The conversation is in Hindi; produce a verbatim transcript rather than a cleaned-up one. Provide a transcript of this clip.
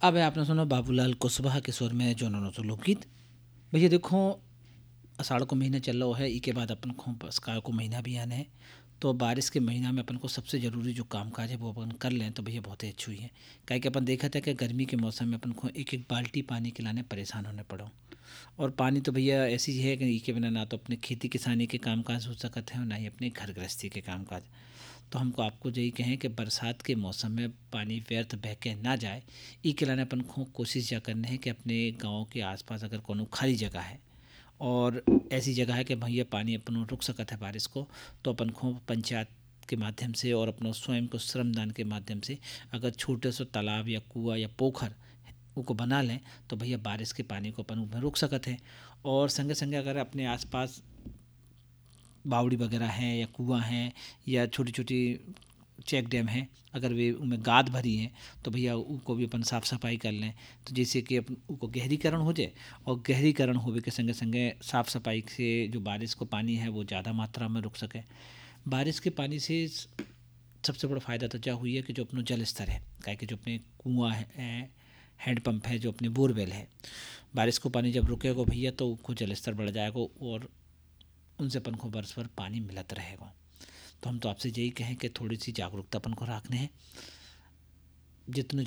अब आपने सुना बाबूलाल कुशवाहा के स्वर में जो उन्होंने तो लोकगीत। भैया देखो, अषाढ़ को महीना चल रहा है, ई के बाद अपन को बरसात को महीना भी आने है। तो बारिश के महीना में अपन को सबसे ज़रूरी जो काम काज है वो अपन कर लें तो भैया बहुत ही अच्छी हुई है। काहे कि अपन देखा था कि गर्मी के मौसम में अपन को एक एक बाल्टी पानी के लाने परेशान होने पड़ो। और पानी तो भैया ऐसी है कि ई के बिना ना तो अपने खेती किसानी के काम काज हो सकते हैं और ना ही अपने घर गृहस्थी के काम काज। तो हमको आपको यही कहें कि बरसात के मौसम में पानी व्यर्थ बह के ना जाए, ई के लाने अपन को कोशिश या करने है कि अपने गाँव के आसपास अगर कोनो खाली जगह है और ऐसी जगह है कि भैया पानी अपन रुक सकता है बारिश को, तो अपन को पंचायत के माध्यम से और अपना स्वयं को श्रमदान के माध्यम से अगर छोटे से तालाब या कुआं या पोखर को बना लें तो भैया बारिश के पानी को अपन उसमें रोक सकते हैं। और संगे संगे अगर अपने आसपास बावड़ी वगैरह हैं या कुआं हैं या छोटी छोटी चेक डैम है, अगर वे उनमें गाद भरी हैं तो भैया उनको भी अपन साफ़ सफाई कर लें, तो जैसे कि अपन उनको गहरीकरण हो जाए। और गहरीकरण होने के संगे संगे साफ़ सफाई से जो बारिश को पानी है वो ज़्यादा मात्रा में रुक सके। बारिश के पानी से सबसे बड़ा फ़ायदा तो क्या हुई है कि जो अपना जल स्तर है, क्या कि जो अपने कुआं है, हैंडपम्प है, जो अपने बोरवेल है, बारिश को पानी जब रुकेगा भैया तो उनको जल स्तर बढ़ जाएगा और उनसे अपन को बरस भर पानी मिलता रहेगा। तो हम तो आपसे यही कहें कि थोड़ी सी जागरूकता अपन को रखने हैं, जितने